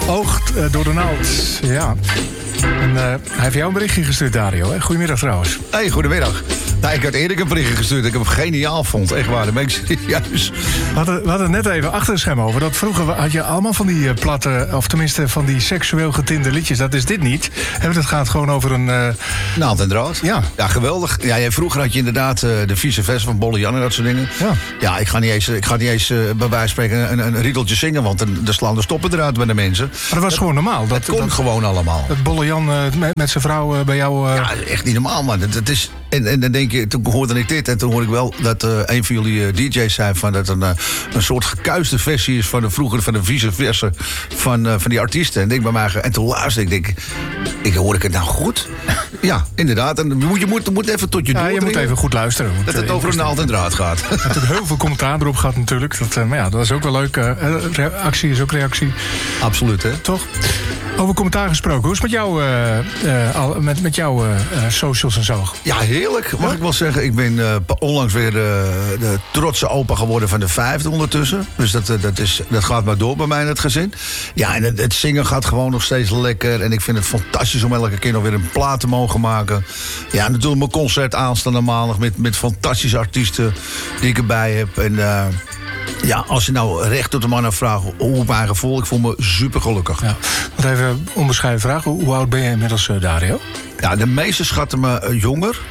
Oogt door de naald, ja. En hij heeft jou een berichtje gestuurd, Dario. Hè? Goedemiddag trouwens. Hey, goedemiddag. Nou, ik had eerder een berichtje gestuurd dat ik hem geniaal vond. Echt waar, dat ben ik serieus. We hadden het net even achter het scherm over. Dat vroeger had je allemaal van die platte, of tenminste van die seksueel getinte liedjes. Dat is dit niet. Het gaat gewoon over een... Naald en draad. Ja. Ja, geweldig. Ja, vroeger had je inderdaad de vice versa van Bolle Jan en dat soort dingen. Ja. Ja, ik ga niet eens bij wijze van spreken een riedeltje zingen, want dan slaan de stoppen eruit bij de mensen. Maar dat was gewoon normaal. Dat kon gewoon allemaal. Dat Bolle Jan met zijn vrouw bij jou... Ja, echt niet normaal, man. Dat is... En dan denk je, toen hoorde ik dit en toen hoorde ik wel dat een van jullie DJ's zei van dat een soort gekuiste versie is van de vroeger van de vice versa van die artiesten. En denk bij mij, en toen luisterde ik hoor ik het nou goed? Ja, inderdaad. En je moet even tot je doel. Ja, je moet even goed luisteren. Dat het over een naald en draad gaat. Er heeft heel veel commentaar erop gehad natuurlijk. Maar ja, dat is ook wel leuk. Actie is ook reactie. Absoluut, hè? Toch? Over commentaar gesproken. Hoe is het met jouw socials en zo? Ja, heerlijk. Mag ik wel zeggen. Ik ben onlangs weer de trotse opa geworden van de 5e ondertussen. Dus dat gaat maar door bij mij in het gezin. Ja, en het zingen gaat gewoon nog steeds lekker. En ik vind het fantastisch om elke keer nog weer een plaat te mogen maken. Ja, natuurlijk mijn concert aanstaande maandag met fantastische artiesten die ik erbij heb. En ja, als je nou recht tot de man vraagt hoe mijn gevoel, ik voel me super gelukkig. Ja. Wat even een onbescheiden vraag. Hoe oud ben je inmiddels, Dario? Ja, de meesten schatten me jonger.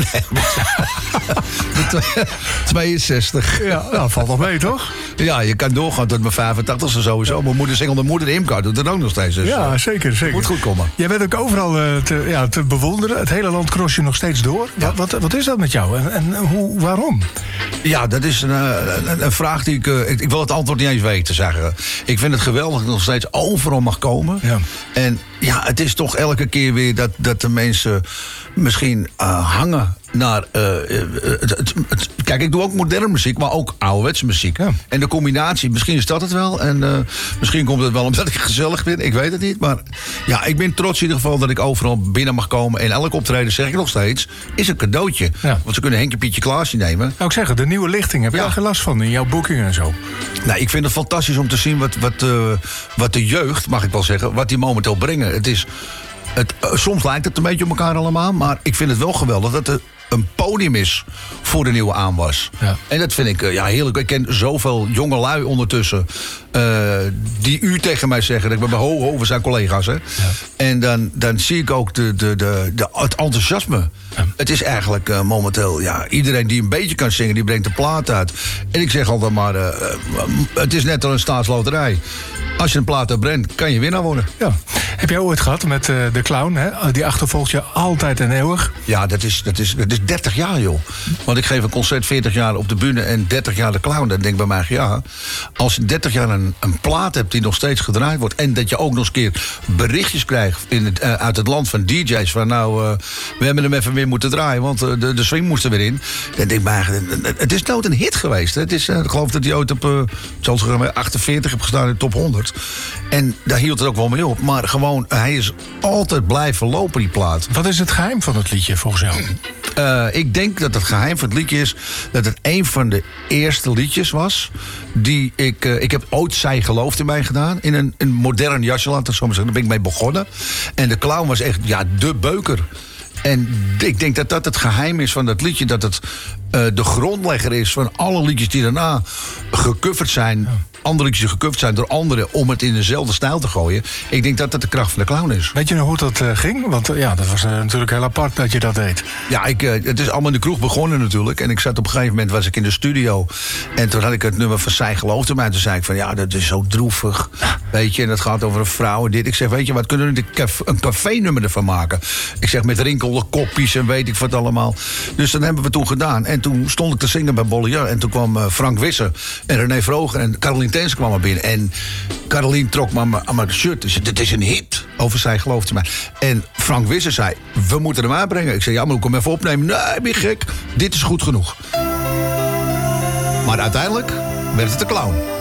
62. Ja, nou, valt nog mee, toch? Ja, je kan doorgaan tot mijn 85e sowieso. Ja. Mijn moeder zingelde moeder Imka doet het ook nog steeds. Dus, ja, zeker. Moet goed komen. Jij bent ook overal te bewonderen. Het hele land cross je nog steeds door. Ja. Wat is dat met jou? En waarom? Ja, dat is een vraag die ik wil het antwoord niet eens weten, zeggen. Ik vind het geweldig dat ik nog steeds overal mag komen. Ja. En ja, het is toch elke keer weer dat de mensen misschien hangen naar... Kijk, ik doe ook moderne muziek, maar ook ouderwetse muziek. Ja. En de combinatie, misschien is dat het wel. En misschien komt het wel omdat ik gezellig ben. Ik weet het niet. Maar ja, ik ben trots in ieder geval dat ik overal binnen mag komen. En elk optreden, zeg ik nog steeds, is een cadeautje. Ja. Want ze kunnen Henkie Pietje Klaasje nemen. Nou, ik zeg het, de nieuwe lichting. Heb je daar geen last van in jouw boekingen en zo? Nou, ik vind het fantastisch om te zien wat de jeugd, mag ik wel zeggen, wat die momenteel brengen. Het is... soms lijkt het een beetje op elkaar allemaal, maar ik vind het wel geweldig dat er een podium is voor de nieuwe aanwas. Ja. En dat vind ik heerlijk. Ik ken zoveel jonge lui ondertussen die u tegen mij zeggen. Dat ik ben ho, we zijn collega's. Hè? Ja. En dan zie ik ook het enthousiasme. Ja. Het is eigenlijk momenteel, iedereen die een beetje kan zingen, die brengt de plaat uit. En ik zeg altijd maar, het is net als een staatsloterij. Als je een plaat uitbrengt, kan je winnaar worden. Ja. Heb jij ooit gehad met de clown? Hè? Die achtervolgt je altijd en eeuwig. Ja, dat is 30 jaar, joh. Want ik geef een concert 40 jaar op de bühne en 30 jaar de clown. Dan denk ik bij mij, als je 30 jaar een plaat hebt die nog steeds gedraaid wordt... en dat je ook nog eens een keer berichtjes krijgt uit het land van DJ's... van we hebben hem even weer moeten draaien, want de swing moest er weer in. Dan denk ik bij mij, het is nooit een hit geweest. Hè? Het is, ik geloof dat hij ooit op 48 heb gestaan in de top 100. En daar hield het ook wel mee op. Maar gewoon, hij is altijd blijven lopen, die plaat. Wat is het geheim van het liedje, volgens jou? Ik denk dat het geheim van het liedje is dat het een van de eerste liedjes was die ik heb ooit Zij gelooft in mij gedaan. In een modern jasje, laat ik zo maar zeggen. Daar ben ik mee begonnen. En de clown was echt, de beuker. En ik denk dat dat het geheim is van dat liedje. Dat het de grondlegger is van alle liedjes die daarna gecoverd zijn. Ja. Andere liedjes die gecoverd zijn door anderen om het in dezelfde stijl te gooien. Ik denk dat dat de kracht van de clown is. Weet je nog hoe dat ging? Want dat was natuurlijk heel apart dat je dat deed. Ja, het is allemaal in de kroeg begonnen natuurlijk. En ik zat op een gegeven moment, was ik in de studio. En toen had ik het nummer van Zij gelooft in mij. En toen zei ik van, dat is zo droevig. Weet je, en dat gaat over een vrouw en dit. Ik zeg, weet je wat, kunnen we een café-nummer ervan maken? Ik zeg, met rinkelde kopjes en weet ik wat allemaal. Dus dat hebben we toen gedaan. En toen stond ik te zingen bij Bolle Jan. En toen kwam Frank Wisser en René Vroger en Caroline Tense kwam er binnen. En Caroline trok me aan mijn shirt. Dus dit is een hit. Over Zij gelooft in mij. En Frank Wisser zei, we moeten hem aanbrengen. Ik zei, maar ik kom even opnemen. Nee, ben je gek? Dit is goed genoeg. Maar uiteindelijk werd het de clown.